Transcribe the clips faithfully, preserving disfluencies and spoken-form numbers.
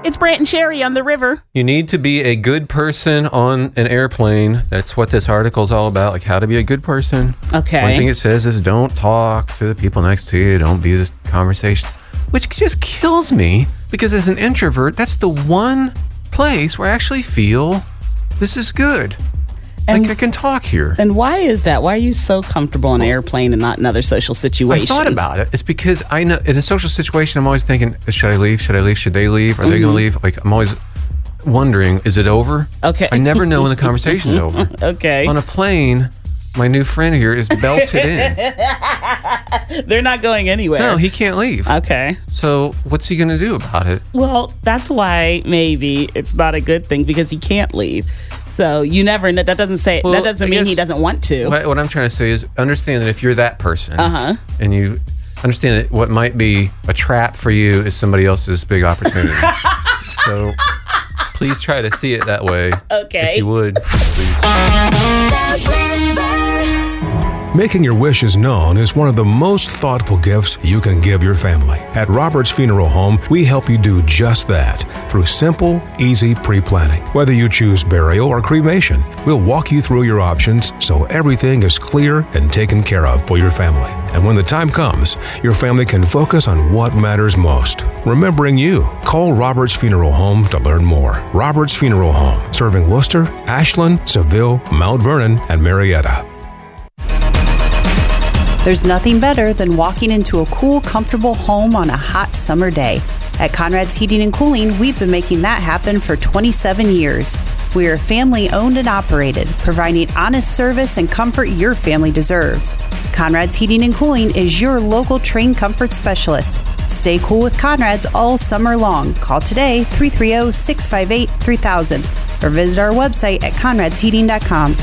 It's Brant and Sherry on the river. You need to be a good person on an airplane. That's what this article is all about, like how to be a good person. Okay. One thing it says is don't talk to the people next to you. Don't be this conversation, which just kills me because as an introvert, that's the one place where I actually feel this is good. And, like I can talk here. And why is that? Why are you so comfortable on an airplane and not in other social situations? I thought about it. It's because I know in a social situation, I'm always thinking, should I leave? Should I leave? Should they leave? Are mm-hmm. they going to leave? Like I'm always wondering, is it over? Okay. I never know when the conversation's over. Okay. On a plane, my new friend here is belted in. They're not going anywhere. No, he can't leave. Okay. So what's he going to do about it? Well, that's why maybe it's not a good thing because he can't leave. So you never know. That doesn't say, well, that doesn't mean he doesn't want to. What, what I'm trying to say is understand that if you're that person uh-huh. and you understand that what might be a trap for you is somebody else's big opportunity. So please try to see it that way. Okay. If you would, please. Making your wishes known is one of the most thoughtful gifts you can give your family. At Roberts Funeral Home, we help you do just that through simple, easy pre-planning. Whether you choose burial or cremation, we'll walk you through your options so everything is clear and taken care of for your family. And when the time comes, your family can focus on what matters most. Remembering you. Call Roberts Funeral Home to learn more. Roberts Funeral Home, serving Worcester, Ashland, Seville, Mount Vernon, and Marietta. There's nothing better than walking into a cool, comfortable home on a hot summer day. At Conrad's Heating and Cooling, we've been making that happen for twenty-seven years. We are family owned and operated, providing honest service and comfort your family deserves. Conrad's Heating and Cooling is your local trained comfort specialist. Stay cool with Conrad's all summer long. Call today, three three zero, six five eight, three thousand, or visit our website at conrads heating dot com.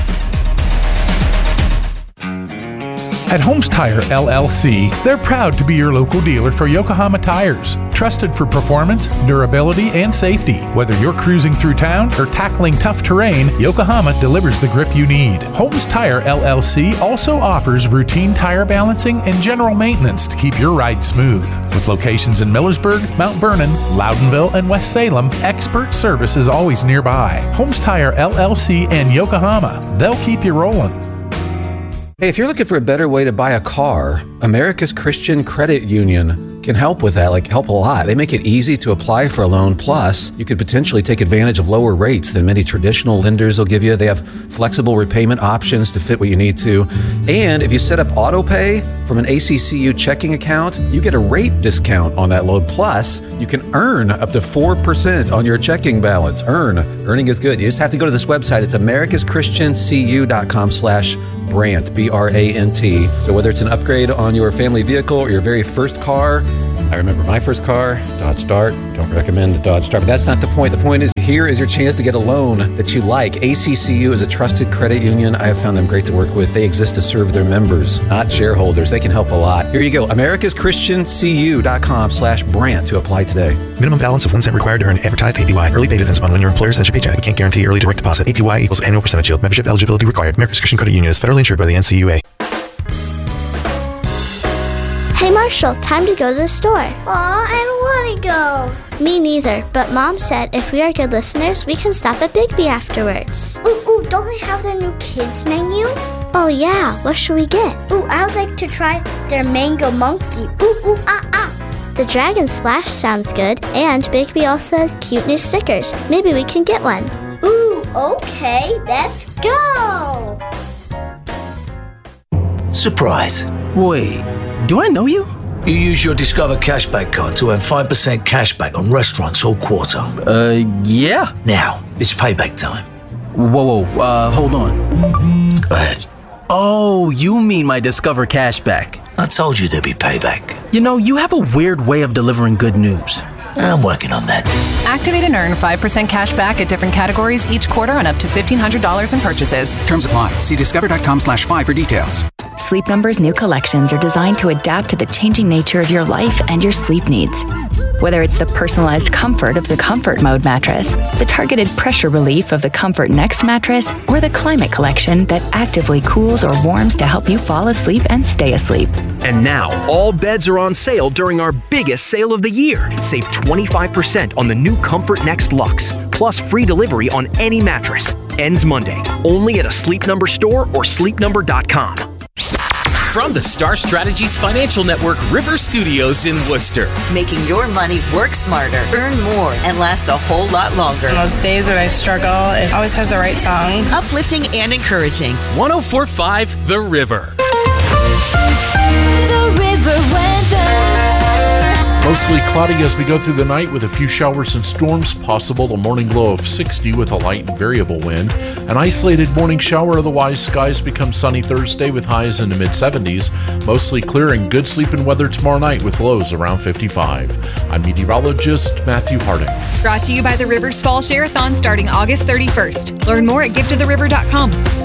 At Holmes Tire, L L C, they're proud to be your local dealer for Yokohama tires. Trusted for performance, durability, and safety. Whether you're cruising through town or tackling tough terrain, Yokohama delivers the grip you need. Holmes Tire, L L C also offers routine tire balancing and general maintenance to keep your ride smooth. With locations in Millersburg, Mount Vernon, Loudonville, and West Salem, expert service is always nearby. Holmes Tire, L L C, and Yokohama. They'll keep you rolling. Hey, if you're looking for a better way to buy a car, America's Christian Credit Union can help with that, like help a lot. They make it easy to apply for a loan. Plus, you could potentially take advantage of lower rates than many traditional lenders will give you. They have flexible repayment options to fit what you need to. And if you set up auto pay from an A C C U checking account, you get a rate discount on that loan. Plus, you can earn up to four percent on your checking balance. Earn. Earning is good. You just have to go to this website. It's americas christian c u dot com slash Brant, B R A N T. So whether it's an upgrade on your family vehicle or your very first car, I remember my first car, Dodge Dart. Don't recommend the Dodge Dart, but that's not the point. The point is, here is your chance to get a loan that you like. A C C U is a trusted credit union. I have found them great to work with. They exist to serve their members, not shareholders. They can help a lot. Here you go, americas christian c u dot com slash Brant to apply today. Minimum balance of one cent required to earn advertised A P Y. Early pay depends upon when your employer sends your paycheck. We can't guarantee early direct deposit. A P Y equals annual percentage yield. Membership eligibility required. America's Christian Credit Union is federally insured by the N C U A. Hey Marshall, time to go to the store. Aw, I don't want to go. Me neither, but Mom said if we are good listeners, we can stop at Bigby afterwards. Ooh, ooh, don't they have their new kids menu? Oh yeah, what should we get? Ooh, I would like to try their mango monkey. Ooh, ooh, ah, ah. The Dragon Splash sounds good, and Bigby also has cute new stickers. Maybe we can get one. Ooh, okay, let's go. Surprise. Wait, do I know you? You use your Discover Cashback card to earn five percent cashback on restaurants all quarter. Uh, yeah. Now, it's payback time. Whoa, whoa, uh, hold on. Go ahead. Oh, you mean my Discover Cashback. I told you there'd be payback. You know, you have a weird way of delivering good news. I'm working on that. Activate and earn five percent cash back at different categories each quarter on up to fifteen hundred dollars in purchases. Terms apply. See discover dot com slash five for details. Sleep Number's new collections are designed to adapt to the changing nature of your life and your sleep needs. Whether it's the personalized comfort of the Comfort Mode mattress, the targeted pressure relief of the Comfort Next mattress, or the Climate Collection that actively cools or warms to help you fall asleep and stay asleep. And now, all beds are on sale during our biggest sale of the year. Save twenty-five percent on the new Comfort Next Luxe, plus free delivery on any mattress. Ends Monday, only at a Sleep Number store or sleep number dot com. From the Star Strategies Financial Network River Studios in Worcester. Making your money work smarter, earn more, and last a whole lot longer. On those days when I struggle, it always has the right song. Uplifting and encouraging. one oh four point five The River. The River Weather. Mostly cloudy as we go through the night with a few showers and storms possible. A morning low of sixty with a light and variable wind. An isolated morning shower, otherwise skies become sunny Thursday with highs in the mid seventies. Mostly clear and good sleeping weather tomorrow night with lows around fifty-five. I'm meteorologist Matthew Harding. Brought to you by the Rivers Fall Share-a-thon starting August thirty-first. Learn more at gift of the river dot com.